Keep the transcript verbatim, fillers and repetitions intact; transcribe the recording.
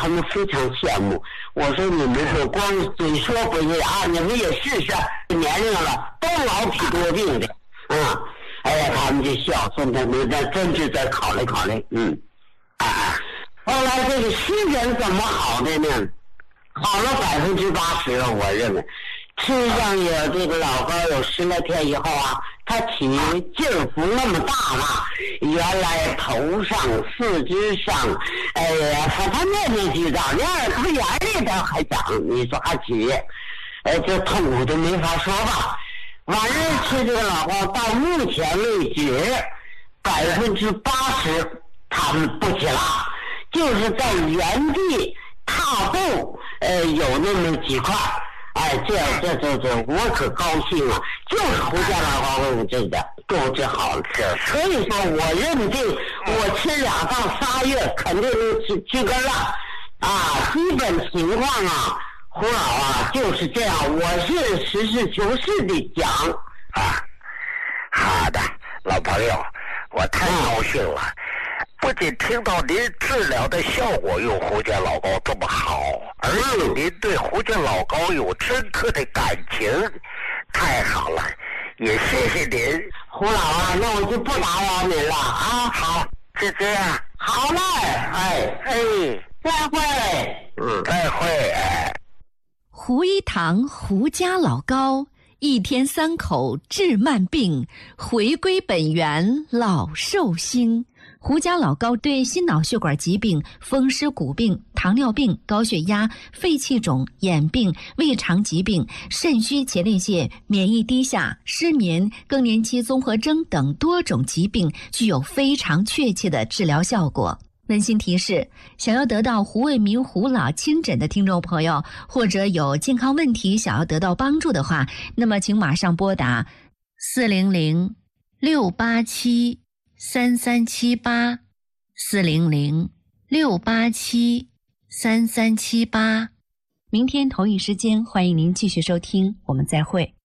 他们非常羡慕。我说你们说光嘴说不是啊，你们也试试，年龄了都老体多病的，嗯，哎呀，他们就笑，说他们那真是再考虑考虑，嗯，啊，后来这个湿疹怎么好的呢？好了百分之八十了，我认为。吃上有这个老高有十来天以后啊，他起劲儿不那么大了，原来头上四肢上，哎呀，他他面面俱到，连耳朵眼里头还长，你说还起，呃，这痛苦都没法说吧。晚上吃这个老高，到目前为止，百分之八十他们不起了，就是在原地踏步，呃，有那么几块。哎，这这这这，我可高兴啊！就是胡家老高给我治的，给我治好了。所以说，我认定我吃两到仨月肯定能治治根了。啊，基本情况啊，胡老啊就是这样。我是实事求是的讲啊。好的，老朋友，我太高兴了。嗯，不仅听到您治疗的效果用胡家老高这么好，而且您对胡家老高有深刻的感情，太好了，也谢谢您。 胡老啊，那我就不打扰您了啊。 好，就这样。 好嘞，哎哎，再会。 嗯，再会。哎， 胡一堂胡家老高，一天三口治慢病，回归本源老寿星。胡家老高对心脑血管疾病、风湿骨病、糖尿病、高血压、肺气肿、眼病、胃肠疾病、肾虚前列腺、免疫低下、失眠、更年期综合征等多种疾病具有非常确切的治疗效果。温馨提示：想要得到胡卫民胡老亲诊的听众朋友，或者有健康问题想要得到帮助的话，那么请马上拨打四零零六八七三三七八四零零六八七三三七八。明天同一时间，欢迎您继续收听，我们再会。